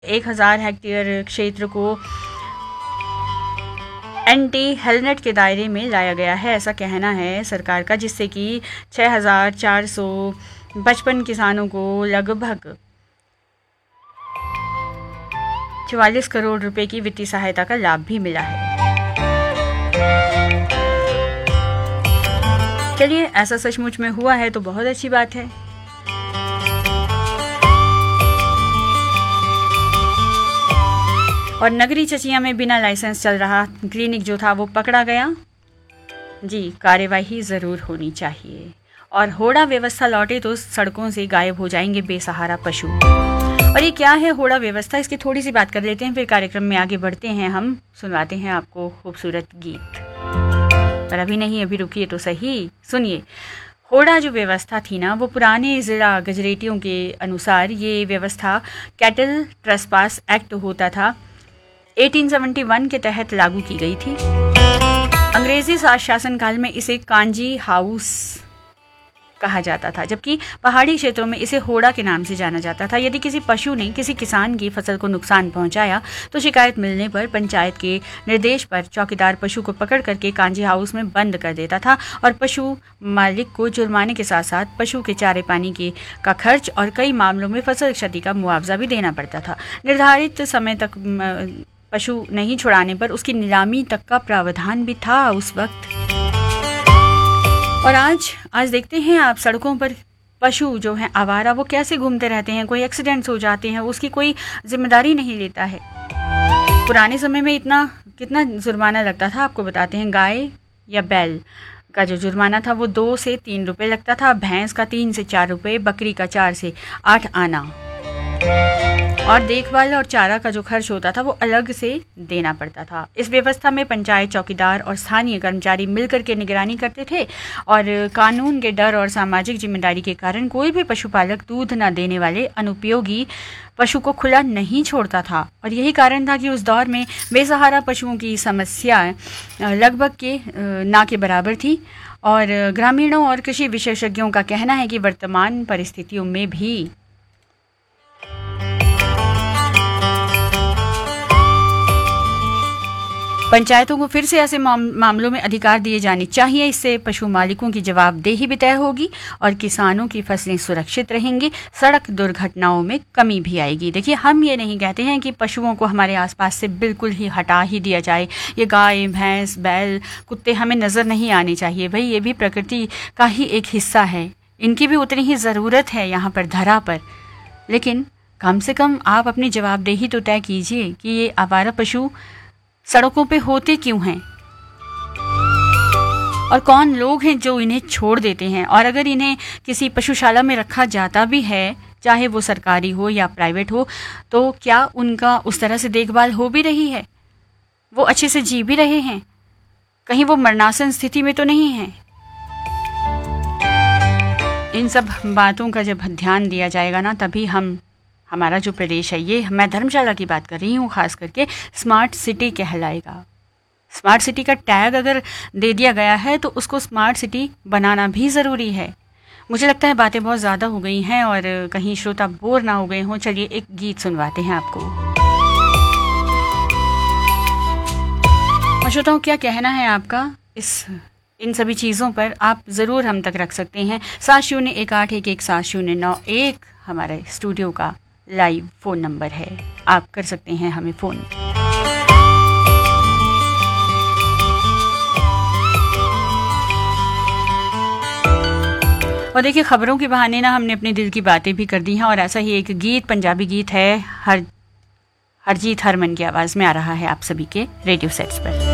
1000 hectare क्षेत्र को anti hail net के दायरे में लाया गया है, ऐसा कहना है सरकार का, जिससे कि 6455 किसानों को लगभग 44 करोड़ रुपए की वित्तीय सहायता का लाभ भी मिला है। चलिए, ऐसा सचमुच में हुआ है तो बहुत अच्छी बात है। और नगरी चचिया में बिना लाइसेंस चल रहा क्लिनिक जो था वो पकड़ा गया। जी, कार्यवाही ज़रूर होनी चाहिए। और होड़ा व्यवस्था लौटे तो सड़कों से गायब हो जाएंगे बेसहारा पशु। और ये क्या है होड़ा व्यवस्था, इसकी थोड़ी सी बात कर लेते हैं, फिर कार्यक्रम में आगे बढ़ते हैं। हम सुनवाते हैं आपको खूबसूरत गीत, पर अभी नहीं, अभी रुकिए तो सही, सुनिए। होड़ा जो व्यवस्था थी ना, वो पुराने ज़िला गजरेटियों के अनुसार ये व्यवस्था कैटल ट्रेसपास एक्ट होता था 1871 के तहत लागू की गई थी। अंग्रेजी शासनकाल में इसे कांजी हाउस कहा जाता था, जबकि पहाड़ी क्षेत्रों में इसे होड़ा के नाम से जाना जाता था। यदि किसी पशु ने किसी किसान की फसल को नुकसान पहुंचाया तो शिकायत मिलने पर पंचायत के निर्देश पर चौकीदार पशु को पकड़ करके कांजी हाउस में बंद कर देता था और पशु मालिक को जुर्माने के साथ साथ पशु के चारे पानी का खर्च और कई मामलों में फसल क्षति का मुआवजा भी देना पड़ता था। निर्धारित समय तक पशु नहीं छुड़ाने पर उसकी नीलामी तक का प्रावधान भी था उस वक्त। और आज देखते हैं आप, सड़कों पर पशु जो हैं आवारा, वो कैसे घूमते रहते हैं। कोई एक्सीडेंट्स हो जाते हैं, उसकी कोई जिम्मेदारी नहीं लेता है। पुराने समय में कितना जुर्माना लगता था, आपको बताते हैं। गाय या बैल का जो जुर्माना था वो 2 से 3 रुपए लगता था, भैंस का 3 से 4 रुपए, बकरी का 4 से 8 आना, और देखभाल और चारा का जो खर्च होता था वो अलग से देना पड़ता था। इस व्यवस्था में पंचायत चौकीदार और स्थानीय कर्मचारी मिलकर के निगरानी करते थे और कानून के डर और सामाजिक जिम्मेदारी के कारण कोई भी पशुपालक दूध न देने वाले अनुपयोगी पशु को खुला नहीं छोड़ता था। और यही कारण था कि उस दौर में बेसहारा पशुओं की समस्या लगभग के ना के बराबर थी। और ग्रामीणों और कृषि विशेषज्ञों का कहना है कि वर्तमान परिस्थितियों में भी पंचायतों को फिर से ऐसे मामलों में अधिकार दिए जाने चाहिए। इससे पशु मालिकों की जवाबदेही भी तय होगी और किसानों की फसलें सुरक्षित रहेंगी, सड़क दुर्घटनाओं में कमी भी आएगी। देखिए, हम ये नहीं कहते हैं कि पशुओं को हमारे आसपास से बिल्कुल ही हटा ही दिया जाए। ये गाय, भैंस, बैल, कुत्ते हमें नज़र नहीं आने चाहिए। भाई, ये भी प्रकृति का ही एक हिस्सा है, इनकी भी उतनी ही ज़रूरत है यहाँ पर धरा पर। लेकिन कम से कम आप अपनी जवाबदेही तो तय कीजिए कि ये आवारा पशु सड़कों पे होते क्यों हैं और कौन लोग हैं जो इन्हें छोड़ देते हैं। और अगर इन्हें किसी पशुशाला में रखा जाता भी है, चाहे वो सरकारी हो या प्राइवेट हो, तो क्या उनका उस तरह से देखभाल हो भी रही है? वो अच्छे से जी भी रहे हैं? कहीं वो मरणासन स्थिति में तो नहीं है? इन सब बातों का जब ध्यान दिया जाएगा ना, तभी हमारा जो प्रदेश है, ये मैं धर्मशाला की बात कर रही हूँ खास करके, स्मार्ट सिटी कहलाएगा। स्मार्ट सिटी का टैग अगर दे दिया गया है तो उसको स्मार्ट सिटी बनाना भी ज़रूरी है। मुझे लगता है बातें बहुत ज़्यादा हो गई हैं और कहीं श्रोता बोर ना हो गए हों। चलिए एक गीत सुनवाते हैं आपको। श्रोताओं, क्या कहना है आपका इन सभी चीज़ों पर? आप ज़रूर हम तक रख सकते हैं। 7018117091 हमारे स्टूडियो का लाइव फ़ोन नंबर है, आप कर सकते हैं हमें फ़ोन। और देखिए, खबरों के बहाने ना हमने अपने दिल की बातें भी कर दी हैं। और ऐसा ही एक गीत, पंजाबी गीत है, हरजीत हरमन की आवाज़ में आ रहा है आप सभी के रेडियो सेट्स पर।